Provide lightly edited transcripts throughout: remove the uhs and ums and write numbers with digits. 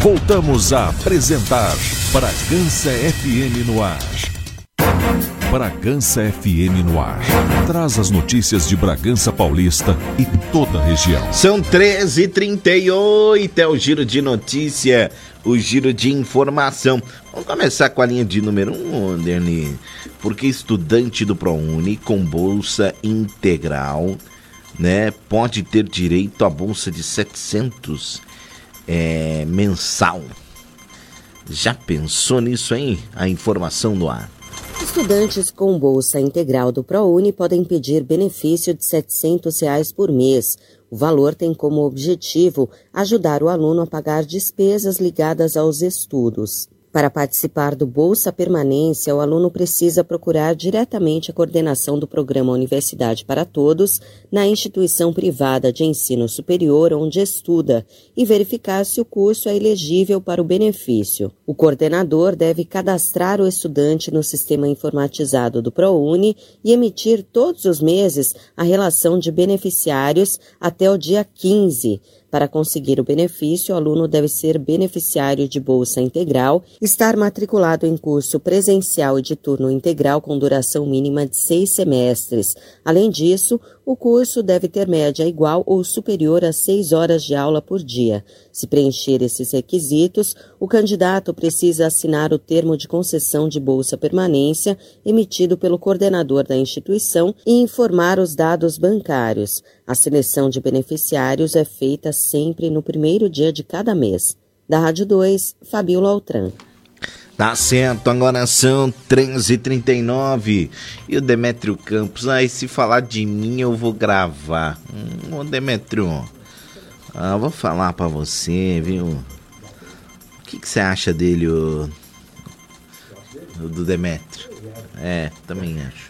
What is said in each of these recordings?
Voltamos a apresentar Bragança FM no ar. Bragança FM no ar. Traz as notícias de Bragança Paulista e toda a região. São 13h38, é o giro de notícia, o giro de informação. Vamos começar com a linha de número 1, Derni, porque estudante do ProUni com bolsa integral, né, pode ter direito à bolsa de 700 mensal. Já pensou nisso, hein? A informação no ar. Estudantes com bolsa integral do ProUni podem pedir benefício de R$ 700 por mês. O valor tem como objetivo ajudar o aluno a pagar despesas ligadas aos estudos. Para participar do Bolsa Permanência, o aluno precisa procurar diretamente a coordenação do Programa Universidade para Todos na instituição privada de ensino superior onde estuda e verificar se o curso é elegível para o benefício. O coordenador deve cadastrar o estudante no sistema informatizado do ProUni e emitir todos os meses a relação de beneficiários até o dia 15. Para conseguir o benefício, o aluno deve ser beneficiário de bolsa integral, estar matriculado em curso presencial e de turno integral com duração mínima de 6 semestres. Além disso, o curso deve ter média igual ou superior a 6 horas de aula por dia. Se preencher esses requisitos, o candidato precisa assinar o termo de concessão de bolsa permanência emitido pelo coordenador da instituição e informar os dados bancários. A seleção de beneficiários é feita sempre no primeiro dia de cada mês. Da Rádio 2, Fabiola Altran. Tá certo, agora são 13h39 e o Demétrio Campos, se falar de mim eu vou gravar. Ô Demétrio, vou falar pra você, viu? O que você acha dele, do Demétrio? Também acho.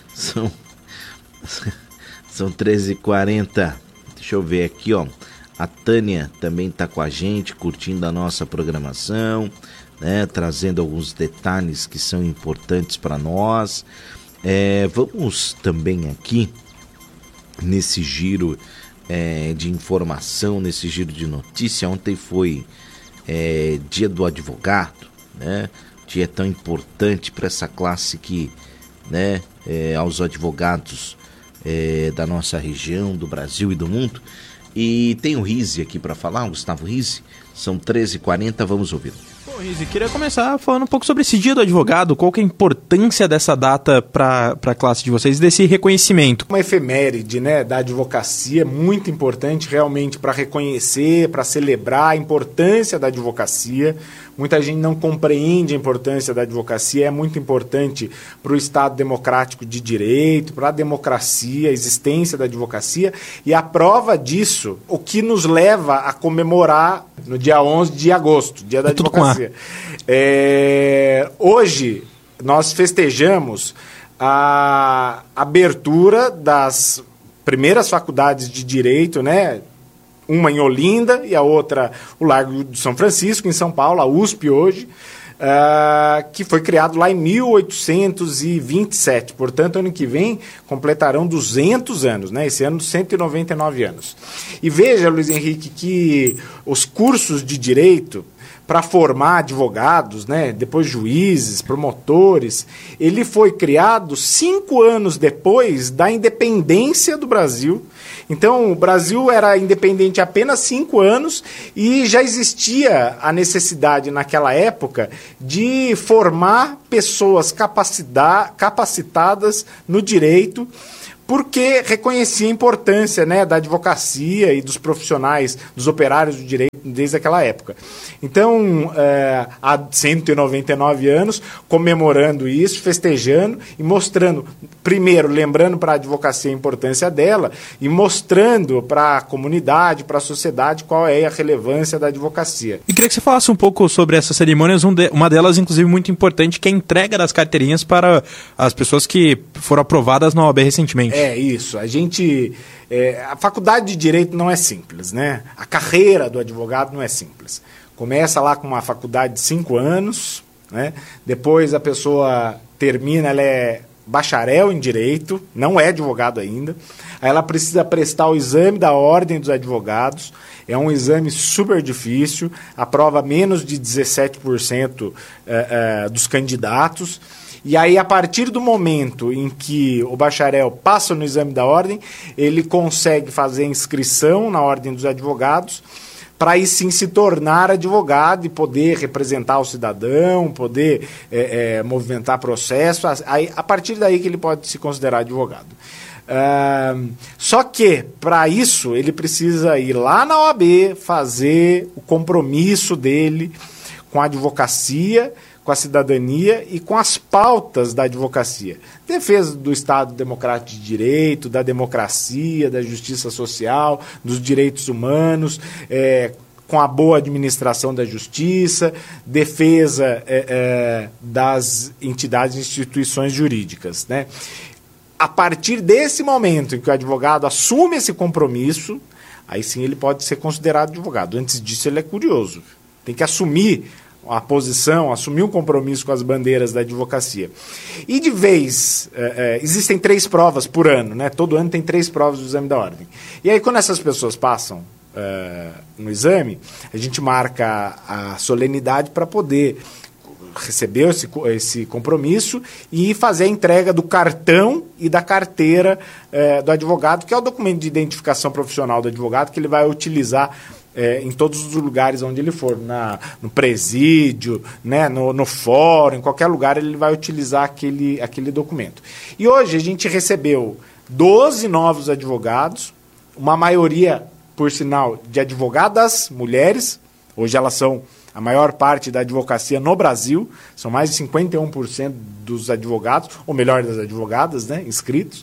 São 13h40, deixa eu ver aqui, ó. A Tânia também tá com a gente, curtindo a nossa programação, né, trazendo alguns detalhes que são importantes para nós. Vamos também aqui, nesse giro de informação, nesse giro de notícia. Ontem foi dia do advogado, né, dia tão importante para essa classe que, né, aos advogados da nossa região, do Brasil e do mundo. E tem o Rizzi aqui para falar, o Gustavo Rizzi. São 13h40, vamos ouvir. Bom, Rizzi, queria começar falando um pouco sobre esse dia do advogado. Qual que é a importância dessa data para a classe de vocês, desse reconhecimento? Uma efeméride, né, da advocacia, muito importante realmente para reconhecer, para celebrar a importância da advocacia. Muita gente não compreende a importância da advocacia, é muito importante para o Estado democrático de direito, para a democracia, a existência da advocacia, e a prova disso, o que nos leva a comemorar no dia 11 de agosto, dia da advocacia. Hoje nós festejamos a abertura das primeiras faculdades de direito, né? Uma em Olinda e a outra o Largo de São Francisco, em São Paulo, a USP hoje, que foi criado lá em 1827. Portanto, ano que vem completarão 200 anos, né? Esse ano 199 anos. E veja, Luiz Henrique, que os cursos de direito para formar advogados, né, depois juízes, promotores, ele foi criado 5 anos depois da independência do Brasil. Então, o Brasil era independente há apenas 5 anos e já existia a necessidade naquela época de formar pessoas capacitadas no direito, porque reconhecia a importância, né, da advocacia e dos profissionais, dos operários do direito desde aquela época. Então, há 199 anos, comemorando isso, festejando e mostrando, primeiro, lembrando para a advocacia a importância dela e mostrando para a comunidade, para a sociedade, qual é a relevância da advocacia. E queria que você falasse um pouco sobre essas cerimônias, uma delas, inclusive, muito importante, que é a entrega das carteirinhas para as pessoas que foram aprovadas na OAB recentemente. É isso, a gente... a faculdade de Direito não é simples, né? A carreira do advogado não é simples. Começa lá com uma faculdade de 5 anos, né? Depois a pessoa termina, ela é bacharel em Direito, não é advogado ainda. Aí ela precisa prestar o exame da Ordem dos Advogados. É um exame super difícil, aprova menos de 17% dos candidatos. E aí, a partir do momento em que o bacharel passa no exame da Ordem, ele consegue fazer a inscrição na Ordem dos Advogados, para aí sim se tornar advogado e poder representar o cidadão, poder movimentar processo. Aí, a partir daí que ele pode se considerar advogado. Só que, para isso, ele precisa ir lá na OAB, fazer o compromisso dele com a advocacia, com a cidadania e com as pautas da advocacia. Defesa do Estado Democrático de Direito, da democracia, da justiça social, dos direitos humanos, com a boa administração da justiça, defesa das entidades e instituições jurídicas, né? A partir desse momento em que o advogado assume esse compromisso, aí sim ele pode ser considerado advogado. Antes disso, ele é curioso. Tem que assumir a posição, assumir um compromisso com as bandeiras da advocacia. E de vez, existem 3 provas por ano, né? Todo ano tem 3 provas do exame da Ordem. E aí, quando essas pessoas passam no exame, a gente marca a solenidade para poder receber esse compromisso e fazer a entrega do cartão e da carteira do advogado, que é o documento de identificação profissional do advogado que ele vai utilizar em todos os lugares onde ele for, no presídio, né, no fórum, em qualquer lugar ele vai utilizar aquele documento. E hoje a gente recebeu 12 novos advogados, uma maioria, por sinal, de advogadas mulheres. Hoje elas são a maior parte da advocacia no Brasil, são mais de 51% dos advogados, ou melhor, das advogadas, né, inscritos.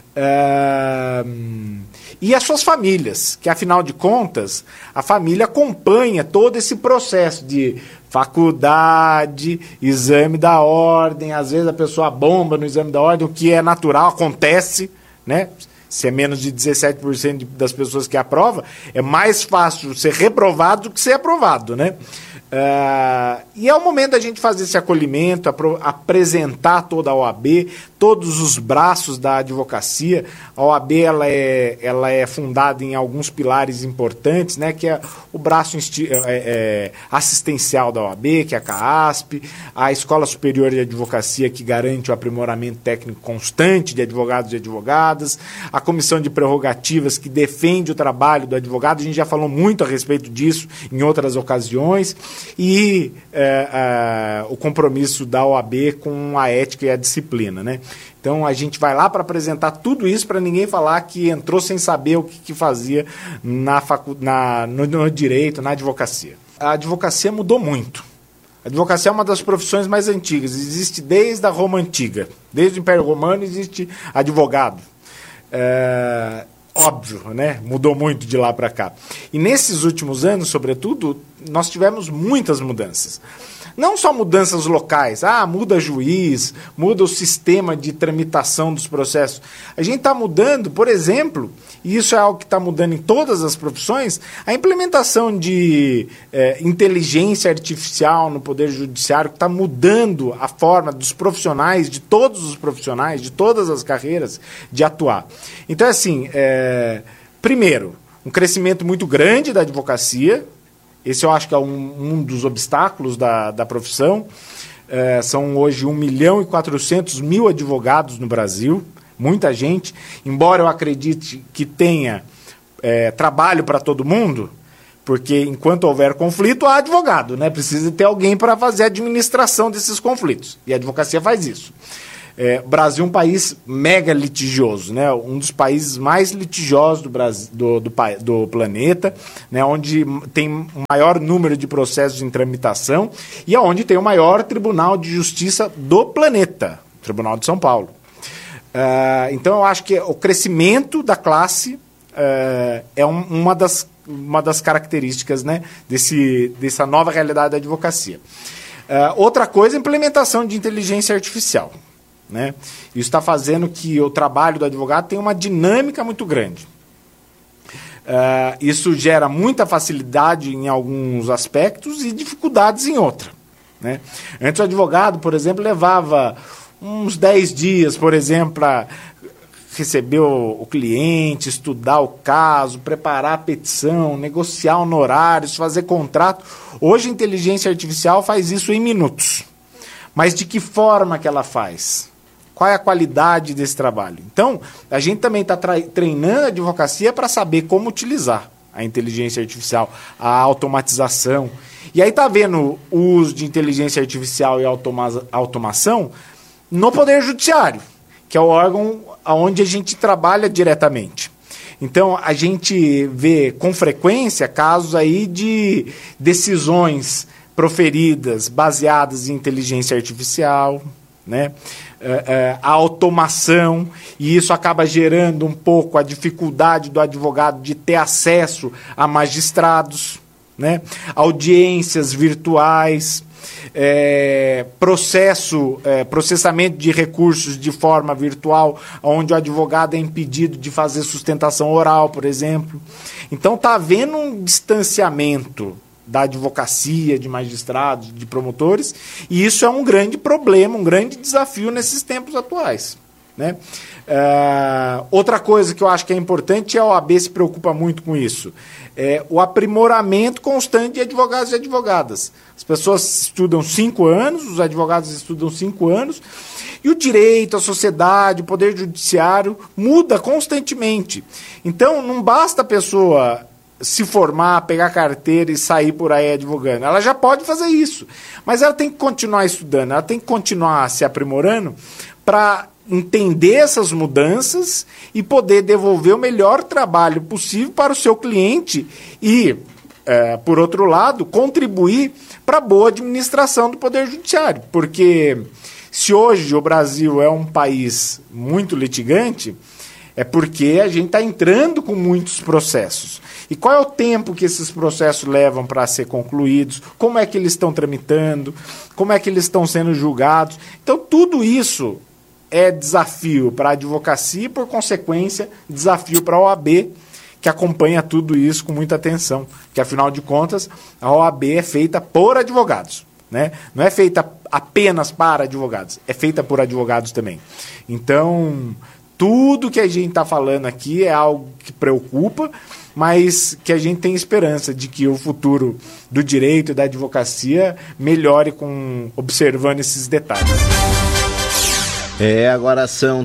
E as suas famílias, que afinal de contas, a família acompanha todo esse processo de faculdade, exame da Ordem, às vezes a pessoa bomba no exame da Ordem, o que é natural, acontece, né? Se é menos de 17% das pessoas que aprova, é mais fácil ser reprovado do que ser aprovado, né? E é o momento da gente fazer esse acolhimento, apresentar toda a OAB, todos os braços da advocacia. A OAB ela é fundada em alguns pilares importantes, né, que é o braço assistencial da OAB, que é a CAASP, a Escola Superior de Advocacia, que garante o aprimoramento técnico constante de advogados e advogadas, a Comissão de Prerrogativas, que defende o trabalho do advogado. A gente já falou muito a respeito disso em outras ocasiões. E o compromisso da OAB com a ética e a disciplina, né? Então a gente vai lá para apresentar tudo isso para ninguém falar que entrou sem saber o que fazia no direito, na advocacia. A advocacia mudou muito. A advocacia é uma das profissões mais antigas, existe desde a Roma Antiga. Desde o Império Romano existe advogado. Óbvio, né? Mudou muito de lá para cá. E nesses últimos anos, sobretudo, nós tivemos muitas mudanças. Não só mudanças locais, muda juiz, muda o sistema de tramitação dos processos. A gente está mudando, por exemplo, e isso é algo que está mudando em todas as profissões, a implementação de inteligência artificial no Poder Judiciário, que está mudando a forma dos profissionais, de todos os profissionais, de todas as carreiras, de atuar. Então, assim, primeiro, um crescimento muito grande da advocacia. Esse eu acho que é um dos obstáculos da profissão. São hoje 1.400.000 advogados no Brasil, muita gente. Embora eu acredite que tenha trabalho para todo mundo, porque enquanto houver conflito, há advogado, né? Precisa ter alguém para fazer a administração desses conflitos. E a advocacia faz isso. O Brasil é um país mega litigioso, né? Um dos países mais litigiosos do planeta, né? Onde tem o maior número de processos em tramitação e onde tem o maior Tribunal de Justiça do planeta, o Tribunal de São Paulo. Então eu acho que o crescimento da classe é uma das características, né, dessa nova realidade da advocacia. Outra coisa é a implementação de inteligência artificial. Né? Isso está fazendo que o trabalho do advogado tenha uma dinâmica muito grande. Isso gera muita facilidade em alguns aspectos e dificuldades em outros. Né? Antes o advogado, por exemplo, levava uns 10 dias, por exemplo, para receber o cliente, estudar o caso, preparar a petição, negociar honorários, fazer contrato. Hoje a inteligência artificial faz isso em minutos. Mas de que forma que ela faz? Qual é a qualidade desse trabalho? Então, a gente também está treinando a advocacia para saber como utilizar a inteligência artificial, a automatização. E aí está vendo o uso de inteligência artificial e automação no Poder Judiciário, que é o órgão onde a gente trabalha diretamente. Então, a gente vê com frequência casos aí de decisões proferidas baseadas em inteligência artificial, né? A automação, e isso acaba gerando um pouco a dificuldade do advogado de ter acesso a magistrados, né? Audiências virtuais, processamento de recursos de forma virtual, onde o advogado é impedido de fazer sustentação oral, por exemplo. Então está havendo um distanciamento da advocacia, de magistrados, de promotores, e isso é um grande problema, um grande desafio nesses tempos atuais, né? Outra coisa que eu acho que é importante, a OAB se preocupa muito com isso, o aprimoramento constante de advogados e advogadas. As pessoas estudam 5 anos, os advogados estudam 5 anos, e o direito, a sociedade, o poder judiciário muda constantemente. Então, não basta a pessoa se formar, pegar carteira e sair por aí advogando. Ela já pode fazer isso, mas ela tem que continuar estudando, ela tem que continuar se aprimorando para entender essas mudanças e poder devolver o melhor trabalho possível para o seu cliente e, por outro lado, contribuir para a boa administração do Poder Judiciário. Porque se hoje o Brasil é um país muito litigante, é porque a gente está entrando com muitos processos. E qual é o tempo que esses processos levam para ser concluídos? Como é que eles estão tramitando? Como é que eles estão sendo julgados? Então, tudo isso é desafio para a advocacia e, por consequência, desafio para a OAB, que acompanha tudo isso com muita atenção. Porque, afinal de contas, a OAB é feita por advogados, né? Não é feita apenas para advogados, é feita por advogados também. Então, tudo que a gente está falando aqui é algo que preocupa, mas que a gente tem esperança de que o futuro do direito e da advocacia melhore observando esses detalhes. Agora são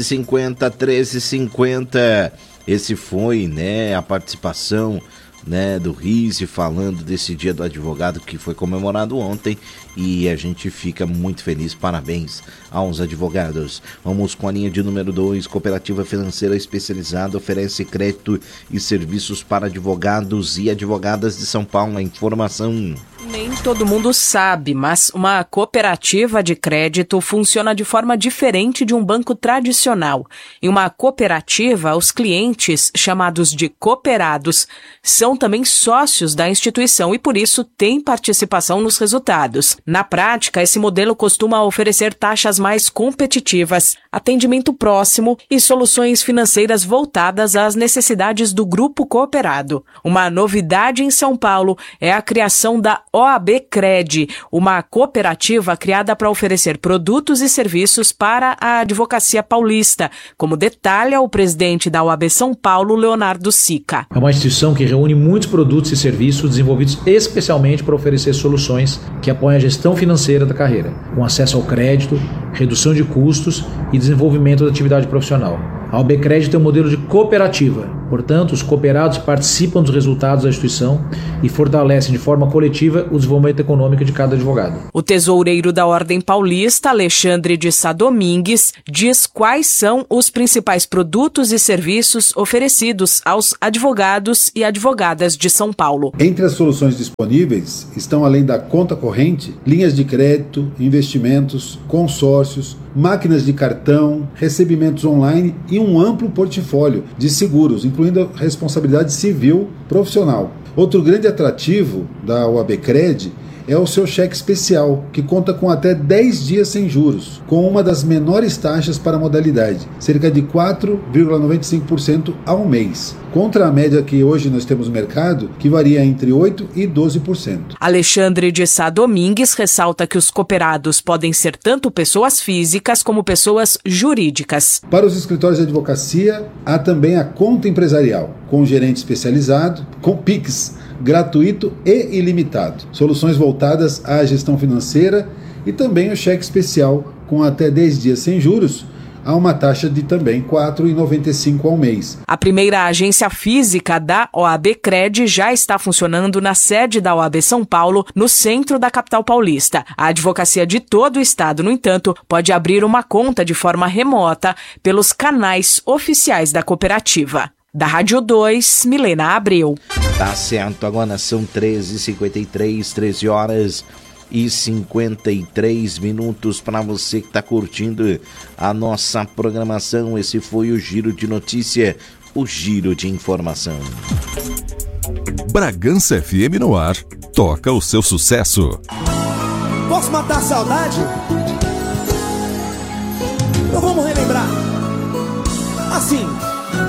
13h50. Esse foi, né, a participação, né, do Rizzi falando desse Dia do Advogado que foi comemorado ontem, e a gente fica muito feliz. Parabéns aos advogados. Vamos com a linha de número 2. Cooperativa Financeira Especializada oferece crédito e serviços para advogados e advogadas de São Paulo. A informação. Nem todo mundo sabe, mas uma cooperativa de crédito funciona de forma diferente de um banco tradicional. Em uma cooperativa, os clientes, chamados de cooperados, são também sócios da instituição e, por isso, têm participação nos resultados. Na prática, esse modelo costuma oferecer taxas mais competitivas, atendimento próximo e soluções financeiras voltadas às necessidades do grupo cooperado. Uma novidade em São Paulo é a criação da OAB Cred, uma cooperativa criada para oferecer produtos e serviços para a advocacia paulista, como detalha o presidente da OAB São Paulo, Leonardo Sica. É uma instituição que reúne muitos produtos e serviços desenvolvidos especialmente para oferecer soluções que apoiam a gestão financeira da carreira, com acesso ao crédito, redução de custos e desenvolvimento da atividade profissional. A OAB Cred tem um modelo de cooperativa, portanto, os cooperados participam dos resultados da instituição e fortalecem de forma coletiva o desenvolvimento econômico de cada advogado. O tesoureiro da Ordem Paulista, Alexandre de Sá Domingues, diz quais são os principais produtos e serviços oferecidos aos advogados e advogadas de São Paulo. Entre as soluções disponíveis estão, além da conta corrente, linhas de crédito, investimentos, consórcios, máquinas de cartão, recebimentos online e um amplo portfólio de seguros, incluindo a responsabilidade civil profissional. Outro grande atrativo da OAB Cred é o seu cheque especial, que conta com até 10 dias sem juros, com uma das menores taxas para a modalidade, cerca de 4,95% ao mês, contra a média que hoje nós temos no mercado, que varia entre 8% e 12%. Alexandre de Sá Domingues ressalta que os cooperados podem ser tanto pessoas físicas como pessoas jurídicas. Para os escritórios de advocacia, há também a conta empresarial, com gerente especializado, com PIX, gratuito e ilimitado. Soluções voltadas à gestão financeira e também o cheque especial com até 10 dias sem juros, a uma taxa de também R$ 4,95 ao mês. A primeira agência física da OAB Cred já está funcionando na sede da OAB São Paulo, no centro da capital paulista. A advocacia de todo o estado, no entanto, pode abrir uma conta de forma remota pelos canais oficiais da cooperativa. Da Rádio 2, Milena Abreu. Tá certo, agora são 13h53, 13 horas e 53 minutos para você que está curtindo a nossa programação. Esse foi o Giro de Notícia, o Giro de Informação. Bragança FM no ar, toca o seu sucesso. Posso matar a saudade? Eu vou morrer.